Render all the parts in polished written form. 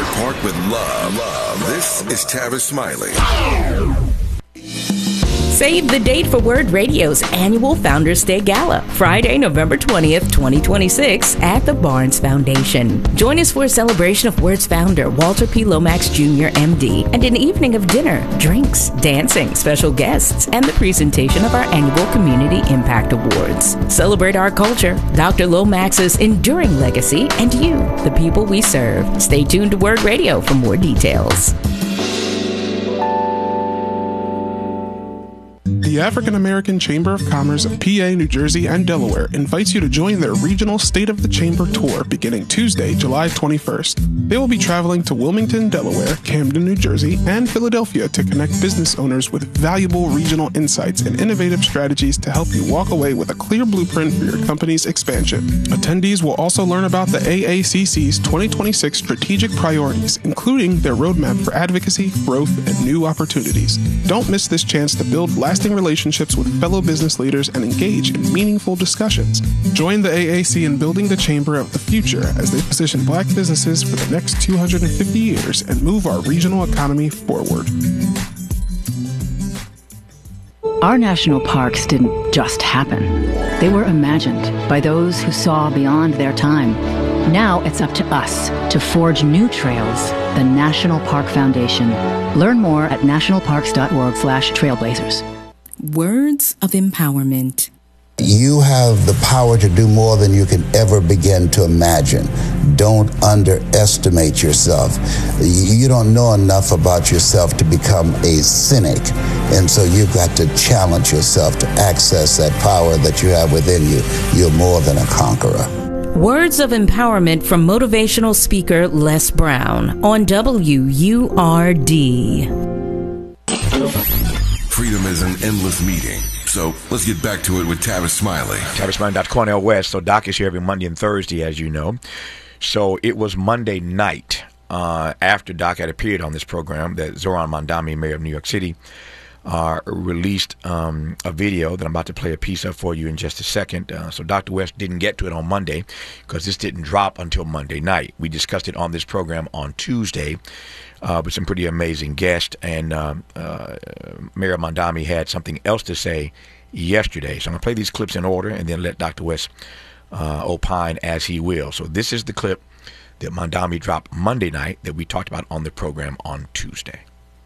Park with love. This is Tavis Smiley. Save the date for Word Radio's annual Founders Day Gala, Friday, November 20th, 2026, at the Barnes Foundation. Join us for a celebration of Word's founder, Walter P. Lomax Jr., MD, and an evening of dinner, drinks, dancing, special guests, and the presentation of our annual Community Impact Awards. Celebrate our culture, Dr. Lomax's enduring legacy, and you, the people we serve. Stay tuned to Word Radio for more details. The African American Chamber of Commerce of PA, New Jersey, and Delaware invites you to join their regional State of the Chamber tour beginning Tuesday, July 21st. They will be traveling to Wilmington, Delaware, Camden, New Jersey, and Philadelphia to connect business owners with valuable regional insights and innovative strategies to help you walk away with a clear blueprint for your company's expansion. Attendees will also learn about the AACC's 2026 strategic priorities, including their roadmap for advocacy, growth, and new opportunities. Don't miss this chance to build lasting relationships with fellow business leaders and engage in meaningful discussions. Join the AAC in building the chamber of the future as they position Black businesses for the next 250 years and move our regional economy forward. Our national parks didn't just happen. They were imagined by those who saw beyond their time. Now it's up to us to forge new trails. The National Park Foundation. Learn more at nationalparks.org/trailblazers. Words of empowerment. You have the power to do more than you can ever begin to imagine. Don't underestimate yourself. You don't know enough about yourself to become a cynic. And so you've got to challenge yourself to access that power that you have within you. You're more than a conqueror. Words of empowerment from motivational speaker Les Brown on WURD. Freedom is an endless meeting. So let's get back to it with Tavis Smiley. Tavis Smiley, Dr. Cornel West. So Doc is here every Monday and Thursday, as you know. So it was Monday night after Doc had appeared on this program that Zohran Mamdani, mayor of New York City, released a video that I'm about to play a piece of for you in just a second. So Dr. West didn't get to it on Monday because this didn't drop until Monday night. We discussed it on this program on Tuesday with some pretty amazing guests, and Mayor Mamdani had something else to say yesterday. So I'm going to play these clips in order and then let Dr. West opine as he will. So this is the clip that Mamdani dropped Monday night that we talked about on the program on Tuesday.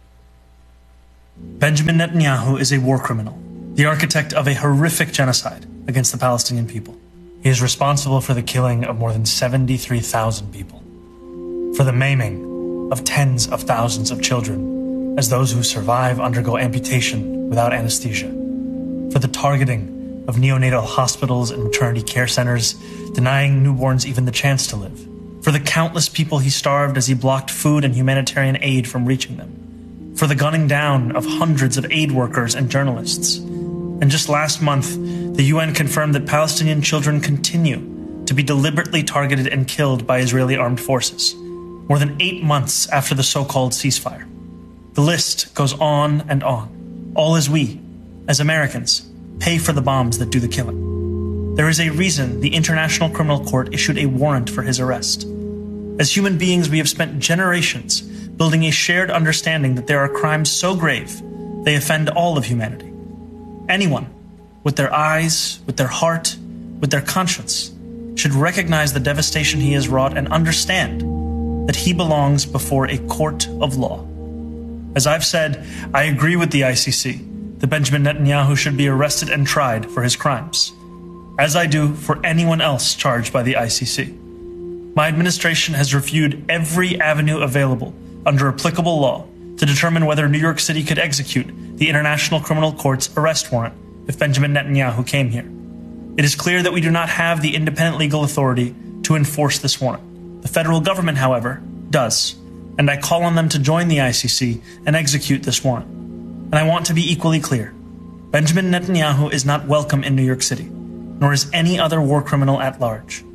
Benjamin Netanyahu is a war criminal, the architect of a horrific genocide against the Palestinian people. He is responsible for the killing of more than 73,000 people, for the maiming of tens of thousands of children as those who survive undergo amputation without anesthesia, for the targeting of neonatal hospitals and maternity care centers, denying newborns even the chance to live, for the countless people he starved as he blocked food and humanitarian aid from reaching them, for the gunning down of hundreds of aid workers and journalists. And just last month, the UN confirmed that Palestinian children continue to be deliberately targeted and killed by Israeli armed forces, more than 8 months after the so-called ceasefire. The list goes on and on, all as we, as Americans, pay for the bombs that do the killing. There is a reason the International Criminal Court issued a warrant for his arrest. As human beings, we have spent generations building a shared understanding that there are crimes so grave they offend all of humanity. Anyone with their eyes, with their heart, with their conscience should recognize the devastation he has wrought and understand that he belongs before a court of law. As I've said, I agree with the ICC that Benjamin Netanyahu should be arrested and tried for his crimes, as I do for anyone else charged by the ICC. My administration has reviewed every avenue available under applicable law to determine whether New York City could execute the International Criminal Court's arrest warrant if Benjamin Netanyahu came here. It is clear that we do not have the independent legal authority to enforce this warrant. The federal government, however, does, and I call on them to join the ICC and execute this warrant. And I want to be equally clear. Benjamin Netanyahu is not welcome in New York City, nor is any other war criminal at large.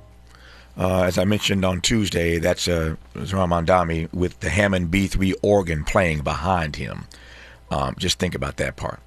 As I mentioned on Tuesday, that's Zohran Mamdani with the Hammond B3 organ playing behind him. Just think about that part.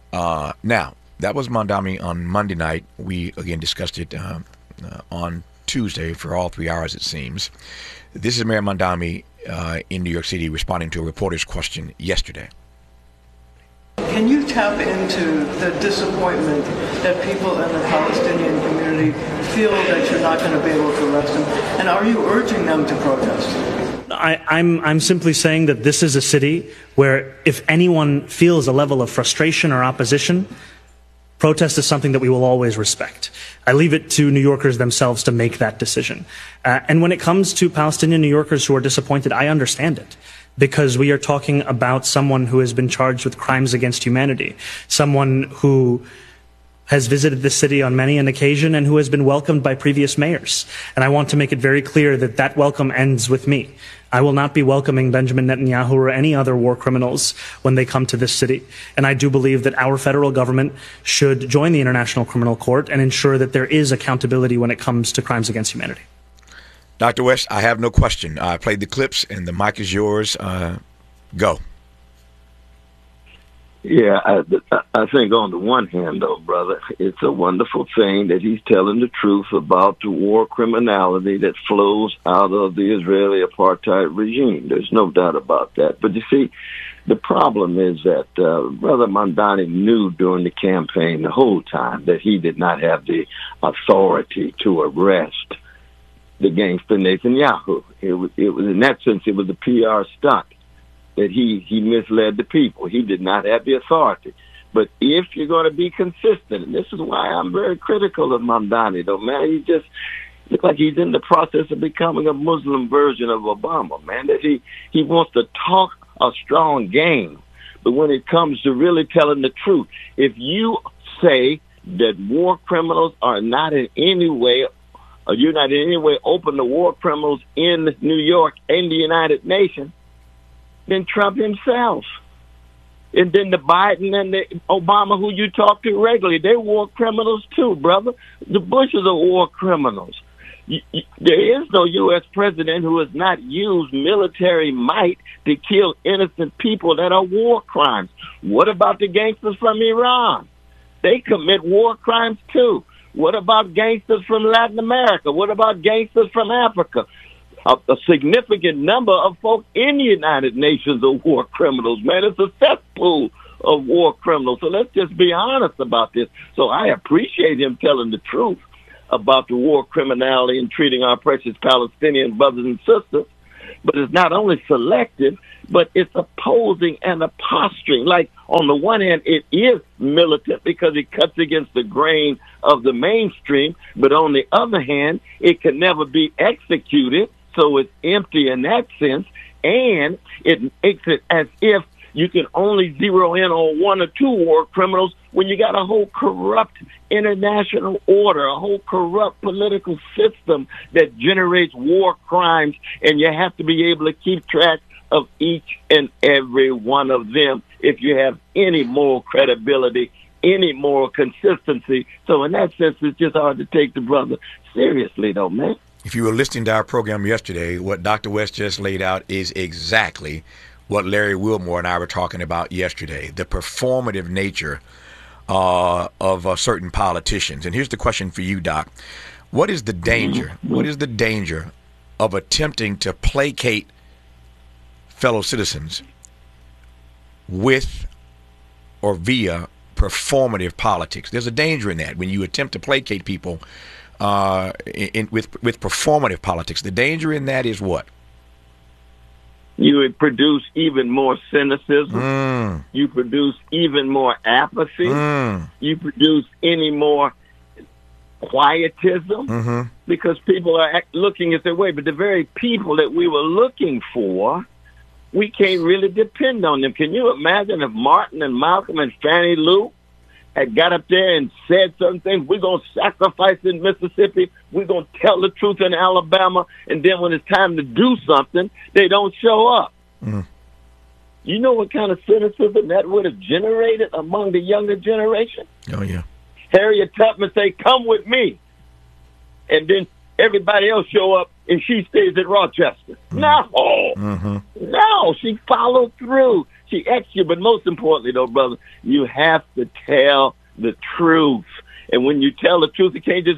Now, that was Mamdani on Monday night. We, again, discussed it on Tuesday for all 3 hours, it seems. This is Mayor Mamdani in New York City responding to a reporter's question yesterday. Can you tap into the disappointment that people in the Palestinian community feel that you're not going to be able to arrest them? And are you urging them to protest? I'm simply saying that this is a city where if anyone feels a level of frustration or opposition, protest is something that we will always respect. I leave it to New Yorkers themselves to make that decision. And when it comes to Palestinian New Yorkers who are disappointed, I understand it. Because we are talking about someone who has been charged with crimes against humanity, someone who has visited the city on many an occasion and who has been welcomed by previous mayors. And I want to make it very clear that that welcome ends with me. I will not be welcoming Benjamin Netanyahu or any other war criminals when they come to this city. And I do believe that our federal government should join the International Criminal Court and ensure that there is accountability when it comes to crimes against humanity. Dr. West, I have no question. I played the clips, and the mic is yours. Go. Yeah, I think on the one hand, though, brother, it's a wonderful thing that he's telling the truth about the war criminality that flows out of the Israeli apartheid regime. There's no doubt about that. But you see, the problem is that Brother Mamdani knew during the campaign the whole time that he did not have the authority to arrest the gangster Netanyahu. It was in that sense, it was a PR stunt that he misled the people. He did not have the authority. But if you're going to be consistent, and this is why I'm very critical of Mamdani, though, man, he just looks like he's in the process of becoming a Muslim version of Obama, man, that he wants to talk a strong game. But when it comes to really telling the truth, if you say that war criminals are not in any way you're not in any way open to war criminals in New York and the United Nations, then Trump himself. And then the Biden and the Obama, who you talk to regularly, they're war criminals too, brother. The Bushes are war criminals. There is no U.S. president who has not used military might to kill innocent people that are war crimes. What about the gangsters from Iran? They commit war crimes too. What about gangsters from Latin America? What about gangsters from Africa? A significant number of folks in the United Nations are war criminals, man. It's a cesspool of war criminals. So let's just be honest about this. So I appreciate him telling the truth about the war criminality and treating our precious Palestinian brothers and sisters. But it's not only selective, but it's opposing and a posturing. Like, on the one hand, it is militant because it cuts against the grain of the mainstream. But on the other hand, it can never be executed. So it's empty in that sense. And it makes it as if you can only zero in on one or two war criminals when you got a whole corrupt international order, a whole corrupt political system that generates war crimes, and you have to be able to keep track of each and every one of them if you have any moral credibility, any moral consistency. So in that sense, it's just hard to take the brother seriously, though, man. If you were listening to our program yesterday, what Dr. West just laid out is exactly what Larry Wilmore and I were talking about yesterday, the performative nature of certain politicians. And here's the question for you, Doc. What is the danger? What is the danger of attempting to placate fellow citizens with or via performative politics? There's a danger in that when you attempt to placate people with performative politics. The danger in that is what? You would produce even more cynicism. You produce even more apathy. You produce any more quietism because people are looking at their way. But the very people that we were looking for, we can't really depend on them. Can you imagine if Martin and Malcolm and Fannie Lou had got up there and said certain things? We're going to sacrifice in Mississippi. We're going to tell the truth in Alabama. And then when it's time to do something, they don't show up. You know what kind of cynicism that would have generated among the younger generation? Oh, yeah. Harriet Tubman say, come with me. And then everybody else show up and she stays at Rochester. No, she followed through. She executed. But most importantly, though, brother, you have to tell the truth. And when you tell the truth, it can't just be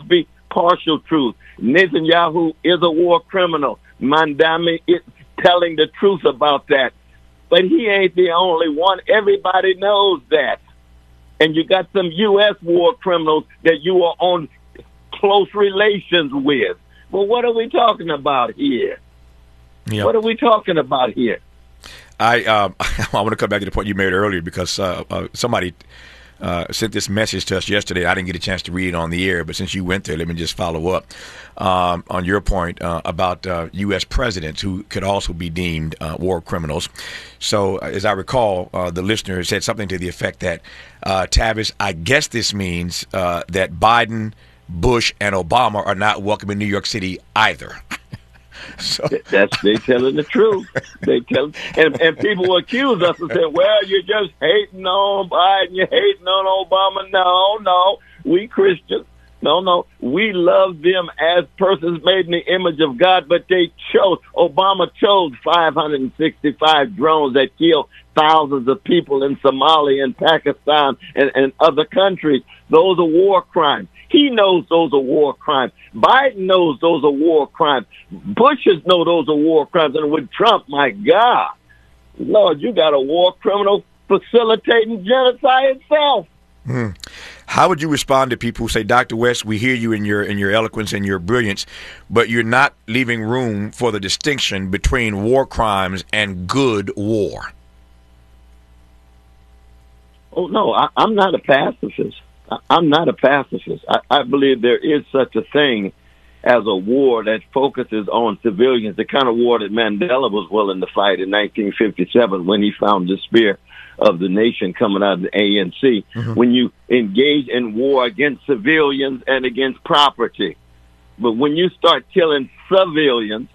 partial truth. Netanyahu is a war criminal. Mandami is telling the truth about that. But he ain't the only one. Everybody knows that. And you got some U.S. war criminals that you are on close relations with. Well, what are we talking about here? Yep. What are we talking about here? I want to come back to the point you made earlier because somebody sent this message to us yesterday. I didn't get a chance to read it on the air, but since you went there, let me just follow up on your point about U.S. presidents who could also be deemed war criminals. So, as I recall, the listener said something to the effect that, Tavis, I guess this means that Biden, Bush, and Obama are not welcome in New York City either. So. They telling the truth. They tell, and people will accuse us and say, "Well, you're just hating on Biden. You're hating on Obama." No, we Christians. No, we love them as persons made in the image of God. But Obama chose 565 drones that killed thousands of people in Somalia and Pakistan and other countries. Those are war crimes. He knows those are war crimes. Biden knows those are war crimes. Bushes know those are war crimes. And with Trump, my God, Lord, you got a war criminal facilitating genocide itself. How would you respond to people who say, Dr. West, we hear you in your eloquence and your brilliance, but you're not leaving room for the distinction between war crimes and good war? Oh, no, I'm not a pacifist. I'm not a pacifist. I believe there is such a thing as a war that focuses on civilians, the kind of war that Mandela was willing to fight in 1957 when he found the spear of the nation coming out of the ANC. Mm-hmm. When you engage in war against civilians and against property. But when you start killing civilians,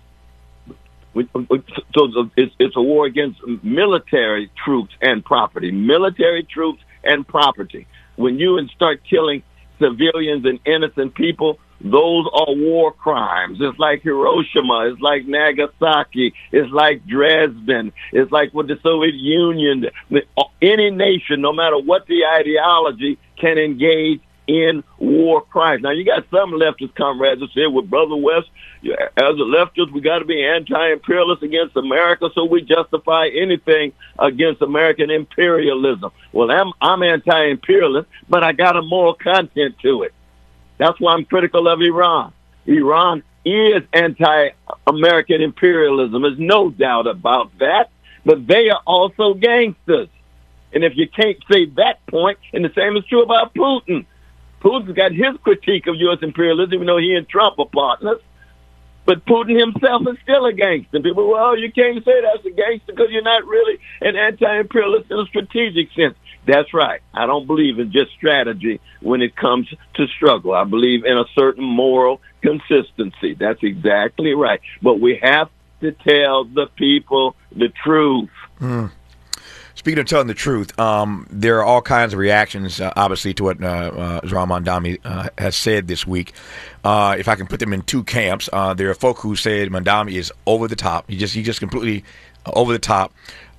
so it's a war against military troops and property. Military troops and property. When you start killing civilians and innocent people, those are war crimes. It's like Hiroshima. It's like Nagasaki. It's like Dresden. It's like with the Soviet Union. Any nation, no matter what the ideology, can engage in war crimes. Now, you got some leftist comrades that say, well, Brother West, as a leftist, we got to be anti-imperialist against America, so we justify anything against American imperialism. Well, I'm anti-imperialist, but I got a moral content to it. That's why I'm critical of Iran. Iran is anti-American imperialism. There's no doubt about that. But they are also gangsters. And if you can't say that point, and the same is true about Putin. Putin's got his critique of U.S. imperialism, even though he and Trump are partners. But Putin himself is still a gangster. People, well, you can't say that's a gangster because you're not really an anti-imperialist in a strategic sense. That's right. I don't believe in just strategy when it comes to struggle. I believe in a certain moral consistency. That's exactly right. But we have to tell the people the truth. Speaking of telling the truth, there are all kinds of reactions, obviously, to what Zoran Mandami has said this week. If I can put them in two camps, there are folk who said Mandami is over the top. He just completely over the top,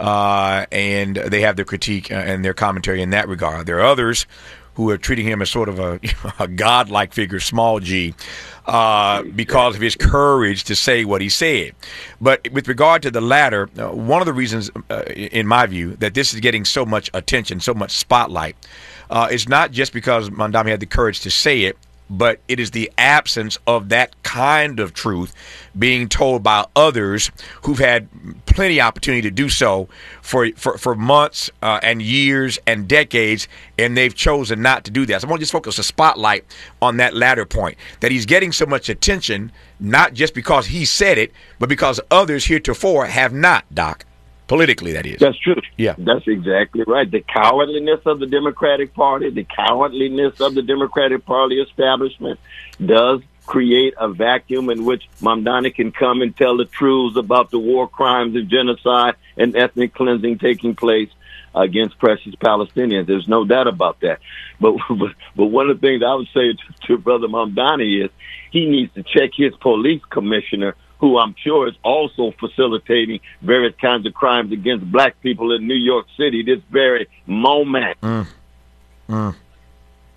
and they have their critique and their commentary in that regard. There are others who are treating him as sort of a godlike figure, small g, because of his courage to say what he said. But with regard to the latter, one of the reasons, in my view, that this is getting so much attention, so much spotlight, is not just because Mandami had the courage to say it, but it is the absence of that kind of truth being told by others who've had plenty of opportunity to do so for months and years and decades, and they've chosen not to do that. So I want to just focus a spotlight on that latter point, that he's getting so much attention, not just because he said it, but because others heretofore have not, Doc. Politically, that is. That's true. Yeah. That's exactly right. The cowardliness of the Democratic Party, the cowardliness of the Democratic Party establishment does create a vacuum in which Mamdani can come and tell the truths about the war crimes and genocide and ethnic cleansing taking place against precious Palestinians. There's no doubt about that. But one of the things I would say to Brother Mamdani is he needs to check his police commissioner, who I'm sure is also facilitating various kinds of crimes against black people in New York City this very moment.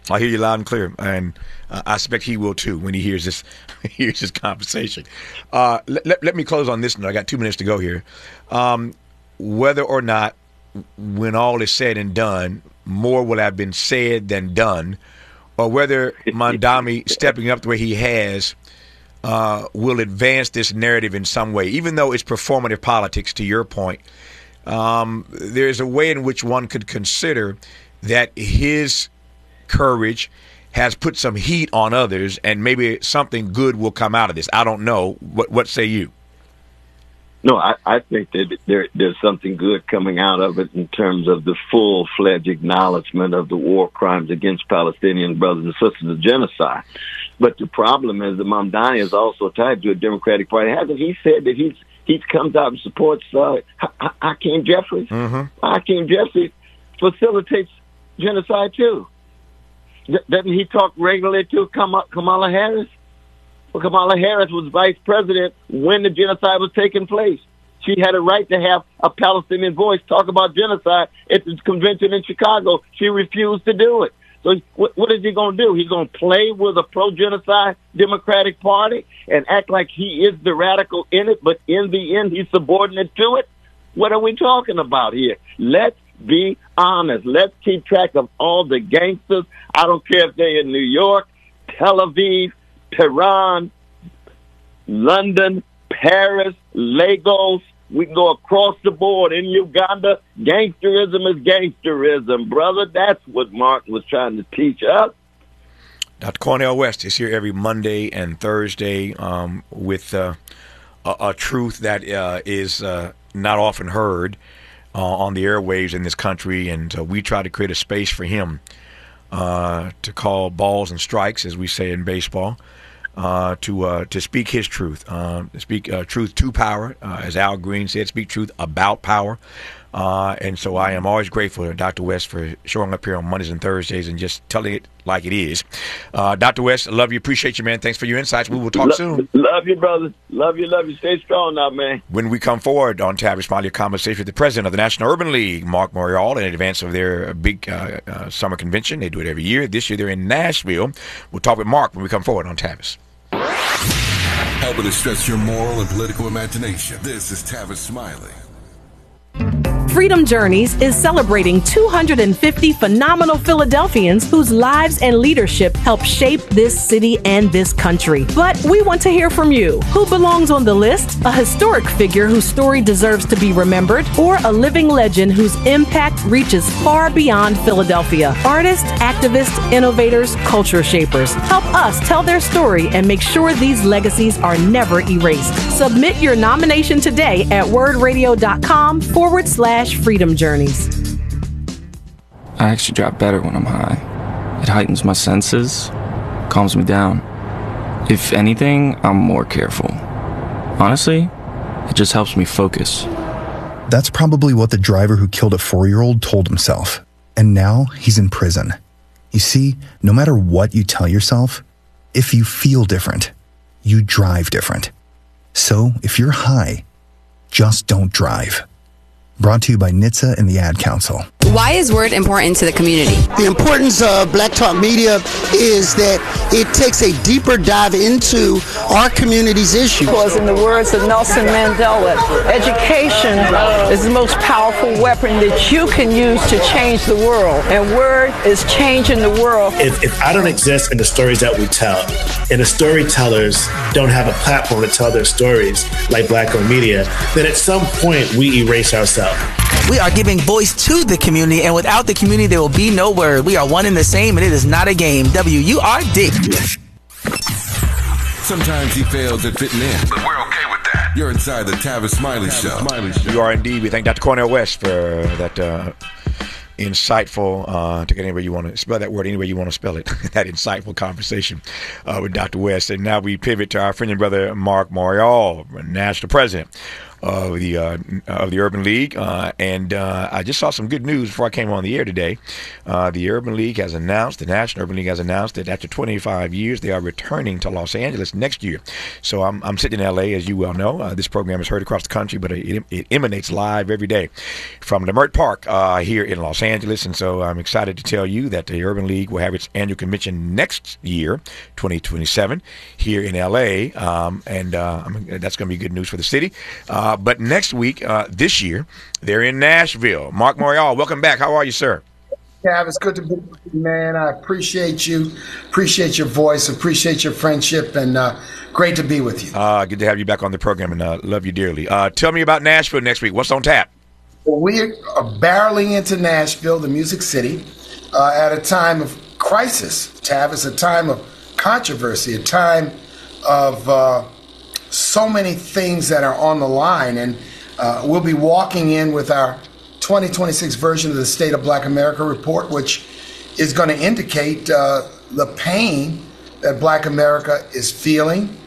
I hear you loud and clear, and I expect he will too when he hears this conversation. Let me close on this note. I got 2 minutes to go here. Whether or not, when all is said and done, more will have been said than done, or whether Mamdani stepping up the way he has will advance this narrative in some way, even though it's performative politics, to your point. There's a way in which one could consider that his courage has put some heat on others, and maybe something good will come out of this. I don't know. What say you? No, I think that there's something good coming out of it in terms of the full-fledged acknowledgement of the war crimes against Palestinian brothers and sisters of genocide. But the problem is that Mamdani is also tied to a Democratic Party. Hasn't he said that he comes out and supports Hakeem Jeffries? Mm-hmm. Hakeem Jeffries facilitates genocide too. Doesn't he talk regularly to Kamala Harris? Well, Kamala Harris was vice president when the genocide was taking place. She had a right to have a Palestinian voice talk about genocide at the convention in Chicago. She refused to do it. So what is he going to do? He's going to play with a pro-genocide Democratic Party and act like he is the radical in it, but in the end he's subordinate to it? What are we talking about here? Let's be honest. Let's keep track of all the gangsters. I don't care if they're in New York, Tel Aviv, Tehran, London, Paris, Lagos. We can go across the board. In Uganda, gangsterism is gangsterism, brother. That's what Mark was trying to teach us. Dr. Cornel West is here every Monday and Thursday with a truth that is not often heard on the airwaves in this country, and we try to create a space for him to call balls and strikes, as we say in baseball, to speak his truth, speak truth to power, as Al Green said, speak truth about power. And so I am always grateful to Dr. West for showing up here on Mondays and Thursdays and just telling it like it is. Dr. West, I love you. Appreciate you, man. Thanks for your insights. We will talk soon. Love you, brother. Love you. Stay strong now, man. When we come forward on Tavis Smiley, a conversation with the president of the National Urban League, Mark Morial, in advance of their big summer convention. They do it every year. This year they're in Nashville. We'll talk with Mark when we come forward on Tavis. Helping to stretch your moral and political imagination. This is Tavis Smiley. Freedom Journeys is celebrating 250 phenomenal Philadelphians whose lives and leadership help shape this city and this country. But we want to hear from you. Who belongs on the list? A historic figure whose story deserves to be remembered, or a living legend whose impact reaches far beyond Philadelphia? Artists, activists, innovators, culture shapers. Help us tell their story and make sure these legacies are never erased. Submit your nomination today at wordradio.com/Freedom Journeys. I actually drive better when I'm high. It heightens my senses, calms me down. If anything, I'm more careful. Honestly, it just helps me focus. That's probably what the driver who killed a 4-year-old told himself. And now he's in prison. You see, no matter what you tell yourself, if you feel different, you drive different. So if you're high, just don't drive. Brought to you by NHTSA and the Ad Council. Why is Word important to the community? The importance of Black Talk Media is that it takes a deeper dive into our community's issues. Because in the words of Nelson Mandela, education is the most powerful weapon that you can use to change the world. And Word is changing the world. If I don't exist in the stories that we tell, and the storytellers don't have a platform to tell their stories like Black-owned media, then at some point we erase ourselves. We are giving voice to the community, and without the community, there will be no Word. We are one and the same, and it is not a game. WURD. Sometimes he fails at fitting in, but we're okay with that. You're inside the Tavis Smiley Show. You are indeed. We thank Dr. Cornel West for that insightful, take it any way you want to spell that word, any way you want to spell it, that insightful conversation with Dr. West. And now we pivot to our friend and brother, Mark Morial, National President of the Urban League, and I just saw some good news before I came on the air today. The Urban League has announced, the National Urban League has announced that after 25 years, they are returning to Los Angeles next year. So I'm sitting in L.A., as you well know. This program is heard across the country, but it emanates live every day from Leimert Park here in Los Angeles. And so I'm excited to tell you that the Urban League will have its annual convention next year, 2027, here in L.A., and that's going to be good news for the city. But next week, this year, they're in Nashville. Mark Morial, welcome back. How are you, sir? Cav, it's good to be with you, man. I appreciate you, appreciate your voice, appreciate your friendship, and great to be with you. Good to have you back on the program, and love you dearly. Tell me about Nashville next week. What's on tap? Well, we are barreling into Nashville, the Music City, at a time of crisis, Tav. It's a time of controversy, a time of so many things that are on the line, and we'll be walking in with our 2026 version of the State of Black America report, which is going to indicate the pain that Black America is feeling,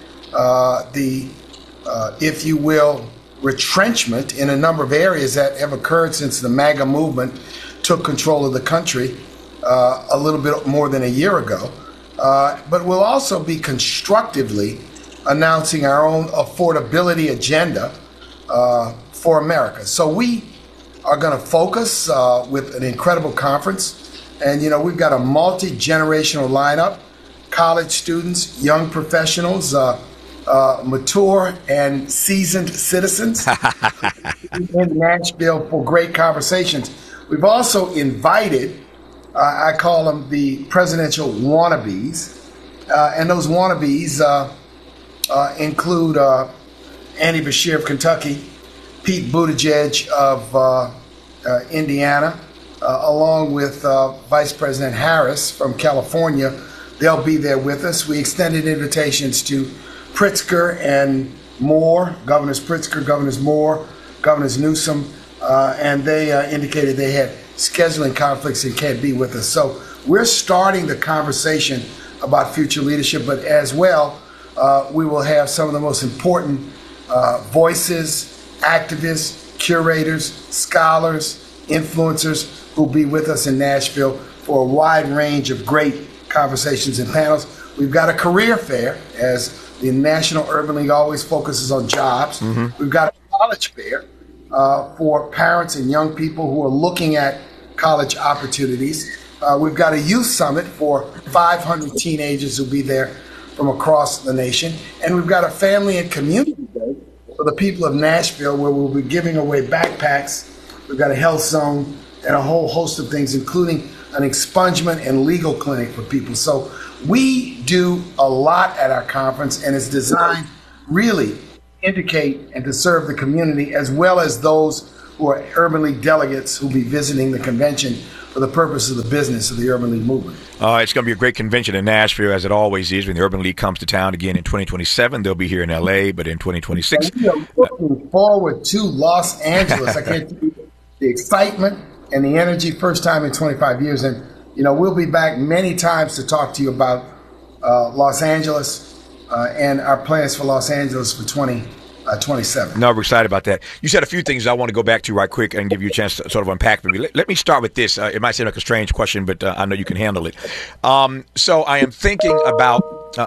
if you will, retrenchment in a number of areas that have occurred since the MAGA movement took control of the country a little bit more than a year ago. But we'll also be constructively announcing our own affordability agenda for America. So we are going to focus with an incredible conference. And, you know, we've got a multi-generational lineup, college students, young professionals, mature and seasoned citizens in Nashville for great conversations. We've also invited, I call them the presidential wannabes, and those wannabes include Andy Beshear of Kentucky, Pete Buttigieg of Indiana, along with Vice President Harris from California. They'll be there with us. We extended invitations to Pritzker and Moore, Governors Pritzker, Governors Moore, Governors Newsom, and they indicated they had scheduling conflicts and can't be with us. So we're starting the conversation about future leadership, but as well, we will have some of the most important voices, activists, curators, scholars, influencers who will be with us in Nashville for a wide range of great conversations and panels. We've got a career fair, as the National Urban League always focuses on jobs. Mm-hmm. We've got a college fair for parents and young people who are looking at college opportunities. We've got a youth summit for 500 teenagers who'll be there from across the nation. And we've got a family and community day for the people of Nashville, where we'll be giving away backpacks. We've got a health zone and a whole host of things, including an expungement and legal clinic for people. So we do a lot at our conference, and it's designed really to indicate and to serve the community, as well as those who are Urban League delegates who'll be visiting the convention for the purpose of the business of the Urban League movement. It's going to be a great convention in Nashville, as it always is. When the Urban League comes to town again in 2027, they'll be here in L.A., but in 2026. We are looking forward to Los Angeles. I can't tell you the excitement and the energy, first time in 25 years. And, you know, we'll be back many times to talk to you about Los Angeles and our plans for Los Angeles for 2027. No, we're excited about that. You said a few things I want to go back to right quick and give you a chance to sort of unpack for me. Let me start with this. It might seem like a strange question, but I know you can handle it. So I am thinking about the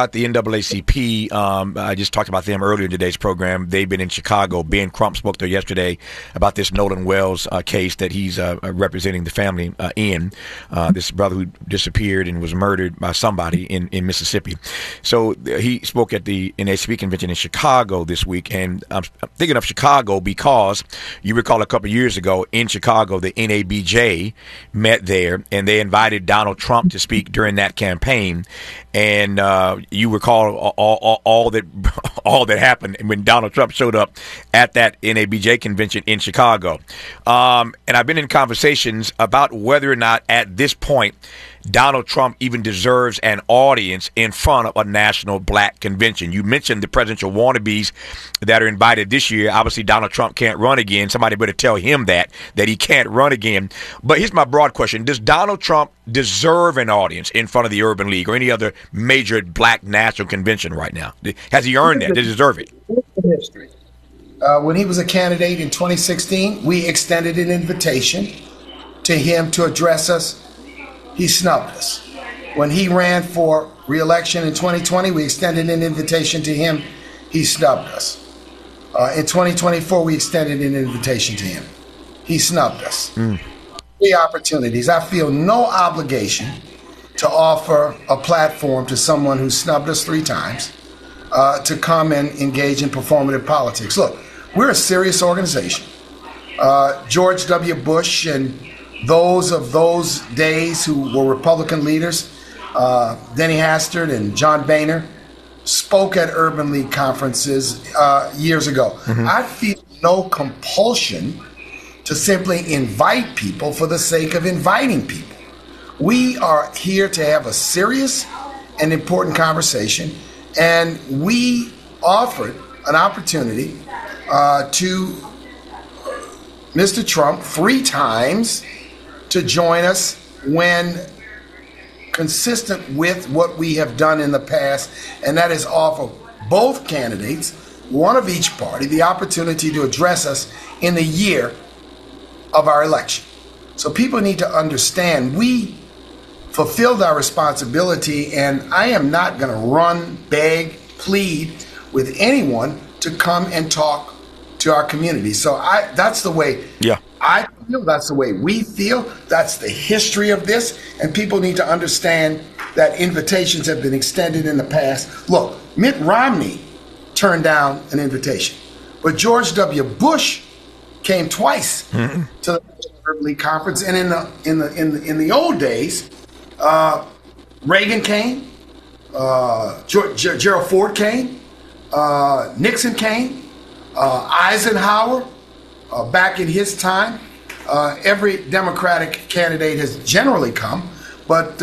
NAACP. I just talked about them earlier in today's program. They've been in Chicago. Ben Crump spoke there yesterday about this Nolan Wells case that he's representing the family in. This brother who disappeared and was murdered by somebody in Mississippi. So he spoke at the NAACP convention in Chicago this week. And I'm thinking of Chicago because you recall a couple of years ago in Chicago, the NABJ met there, and they invited Donald Trump to speak during that campaign. And you recall all that happened when Donald Trump showed up at that NABJ convention in Chicago. And I've been in conversations about whether or not at this point Donald Trump even deserves an audience in front of a national black convention. You mentioned the presidential wannabes that are invited this year. Obviously, Donald Trump can't run again. Somebody better tell him that he can't run again. But here's my broad question. Does Donald Trump deserve an audience in front of the Urban League or any other major black national convention right now? Has he earned that? Does he deserve it? when he was a candidate in 2016, we extended an invitation to him to address us. He snubbed us. When he ran for re-election in 2020, we extended an invitation to him. He snubbed us. In 2024, we extended an invitation to him. He snubbed us. 3 opportunities. I feel no obligation to offer a platform to someone who snubbed us 3 times to come and engage in performative politics. Look, we're a serious organization. George W. Bush and those of those days who were Republican leaders, Denny Hastert and John Boehner, spoke at Urban League conferences years ago. I feel no compulsion to simply invite people for the sake of inviting people. We are here to have a serious and important conversation, and we offered an opportunity to Mr. Trump 3 times to join us when consistent with what we have done in the past, and that is offer both candidates, one of each party, the opportunity to address us in the year of our election. So people need to understand we fulfilled our responsibility, and I am not going to run, beg, plead with anyone to come and talk to our community. So that's the way I feel, that's the way we feel, that's the history of this, and people need to understand that invitations have been extended in the past. Look, Mitt Romney turned down an invitation, but George W. Bush came twice to the Urban League Conference, and in the old days, Reagan came, Gerald Ford came, Nixon came, Eisenhower, back in his time. Every Democratic candidate has generally come, but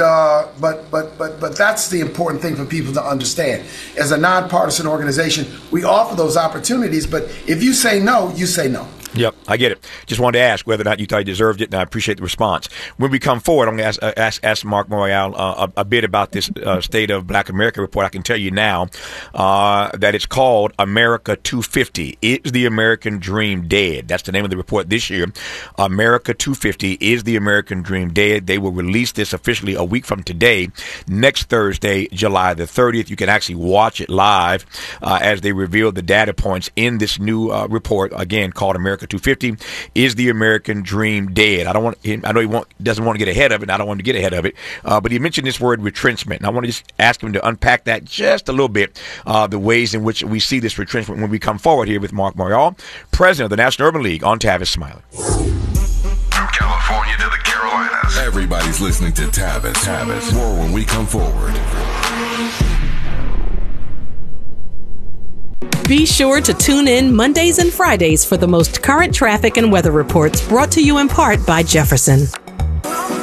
that's the important thing for people to understand. As a nonpartisan organization, we offer those opportunities, but if you say no, you say no. Yep, I get it. Just wanted to ask whether or not you thought you deserved it, and I appreciate the response. When we come forward, I'm going to ask Mark Morial a bit about this State of Black America report. I can tell you now that it's called America 250. Is the American Dream Dead? That's the name of the report this year. America 250. Is the American Dream Dead? They will release this officially a week from today, next Thursday, July the 30th. You can actually watch it live as they reveal the data points in this new report, again, called America 250. Is the American Dream dead? I know he doesn't want to get ahead of it, and I don't want to get ahead of it, but he mentioned this word retrenchment, and I want to just ask him to unpack that just a little bit, the ways in which we see this retrenchment when we come forward here with Mark Morial, president of the National Urban League, on Tavis Smiley. From California to the Carolinas, everybody's listening to Tavis. More when we come forward. Be sure to tune in Mondays and Fridays for the most current traffic and weather reports, brought to you in part by Jefferson.